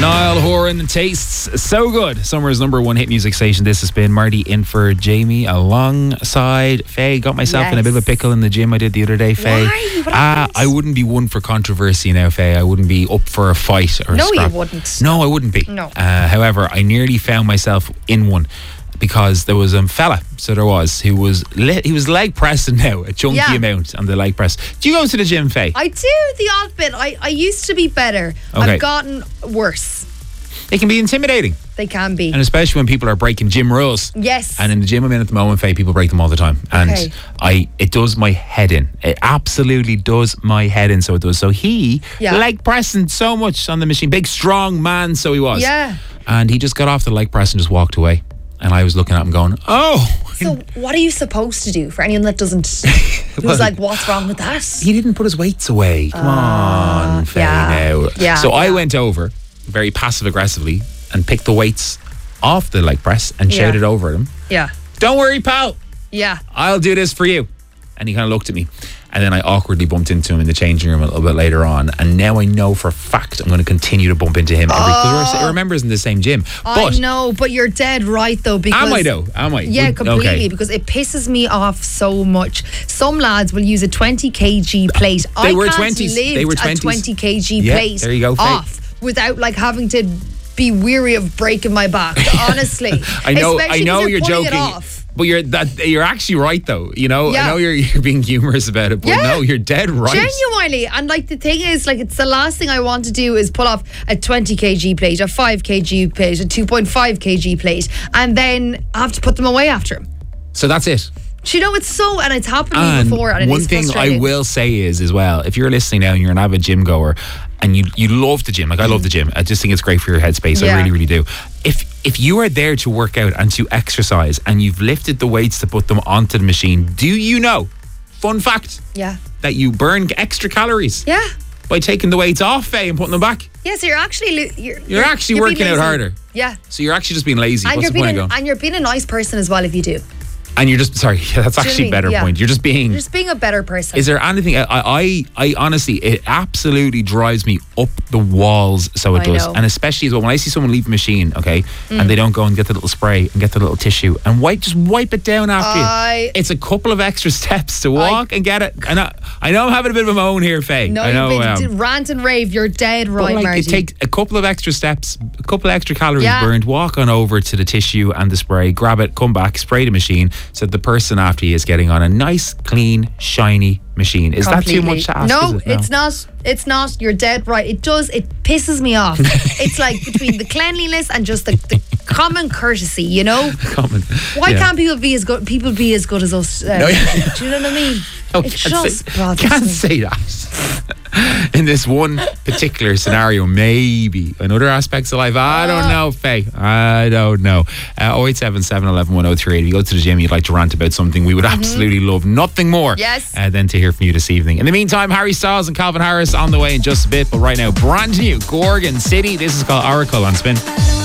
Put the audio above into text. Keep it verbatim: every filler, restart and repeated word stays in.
Niall Horan tastes so good. Summer's number one hit music station. This has been Marty in for Jamie alongside Faye. Got myself Yes. in a bit of a pickle in the gym I did the other day, Faye. Why? What uh, happened? I wouldn't be one for controversy now, Faye. I wouldn't be up for a fight or a No, you scrap. wouldn't. No, I wouldn't be. No. Uh, however, I nearly found myself in one because there was a fella, so there was, who was le- he was leg pressing now, a chunky Yeah. amount on the leg press. Do you go to the gym, Faye? I do the odd bit. I, I used to be better. Okay. I've gotten worse. It can be intimidating, They can be. and especially when people are breaking gym rules. Yes. And in the gym I'm in at the moment, Faye, people break them all the time. And Okay. I it does my head in. It absolutely does my head in, so it does. So he Yeah. leg pressing so much on the machine. Big, strong man, so he was. Yeah. And he just got off the leg press and just walked away. And I was looking at him going, oh. So what are you supposed to do for anyone that doesn't? Who's Well, like, what's wrong with that? He didn't put his weights away. Come on, Faye, yeah. now. Yeah, so I yeah. went over very passive aggressively and picked the weights off the leg press and Yeah. shouted over at him, Yeah. don't worry, pal. Yeah. I'll do this for you. And he kind of looked at me. And then I awkwardly bumped into him in the changing room a little bit later on. And now I know for a fact I'm going to continue to bump into him. Every, 'cause we're, remember, it's in the same gym. I But know, but you're dead right though. Because am I though? Am I? Yeah, Would- completely. okay. Because it pisses me off so much. Some lads will use a twenty kilogram plate. They I were can't twenties. lift They were a twenties. twenty kilogram Yeah, plate there you go, Faye. off without like having to be weary of breaking my back. Honestly, I know, I Especially know 'cause you're pulling it joking, off. but you're that you're actually right though. You know, I Yeah. know you're you're being humorous about it, but Yeah. no, you're dead right. Genuinely, and like the thing is, like it's the last thing I want to do is pull off a twenty kilogram plate, a five kilogram plate, a two point five kilogram plate, and then I have to put them away after him. So that's it. Do you know, it's so, and it's happened to me And before, and it one is thing I frustrating. will say is as well, if you're listening now and you're an avid gym goer and you you love the gym, like I love the gym, I just think it's great for your headspace. I Yeah. really, really do. If if you are there to work out and to exercise and you've lifted the weights to put them onto the machine, do you know, fun fact, Yeah. that you burn extra calories Yeah. by taking the weights off, Faye, and putting them back? Yeah, so you're actually lo- you're, You're actually you're being working out lazy. harder. Yeah. So you're actually just being lazy. And What's you're the being point a, of going? and you're being a nice person as well if you do. And you're just sorry. Yeah, that's Do you know what I actually a mean? better Yeah. point. You're just being. You're just being a better person. Is there anything? I, I, I honestly, it absolutely drives me up the walls. So it I does, know. and especially as well when I see someone leave a machine, okay, Mm. and they don't go and get the little spray and get the little tissue and wipe, just wipe it down after I- you. It's a couple of extra steps to walk and get it. And I, I know I'm having a bit of a moan here, Faye. no, I know you've I been am. d- rant and rave. You're dead But right, like, Marty. it takes a couple of extra steps, a couple of extra calories Yeah. burned. Walk on over to the tissue and the spray, grab it, come back, spray the machine, so the person after you is getting on a nice, clean, shiny machine. Is that too Completely. much to ask? No, is it? it's not. It's not. You're dead right. It does. It pisses me off. It's like between the cleanliness and just the, the common courtesy. You know. Common. Why Yeah. can't people be as good? People be as good as us. Uh, No, yeah. Do you know what I mean? No, it can't just say, bothers can't me. say that. In this one particular scenario, maybe. In other aspects of life, I don't know, Faye. I don't know. Uh, oh eight seven seven, one one, one oh three eight. If you go to the gym, you'd like to rant about something, we would absolutely love nothing more Yes. uh, than to hear from you this evening. In the meantime, Harry Styles and Calvin Harris on the way in just a bit. But right now, brand new Gorgon City. This is called Oracle on Spin.